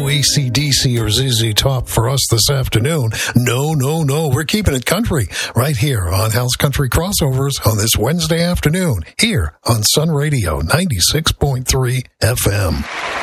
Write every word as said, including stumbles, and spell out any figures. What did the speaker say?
A C D C or Z Z Top for us this afternoon. No, no, no. We're keeping it country right here on Hal's Country Crossovers on this Wednesday afternoon here on Sun Radio ninety-six point three F M.